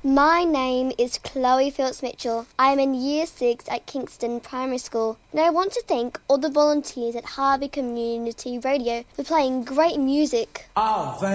My name is Chloe Phillips-Mitchell. I am in Year 6 at Kingston Primary School, and I want to thank all the volunteers at Harvey Community Radio for playing great music.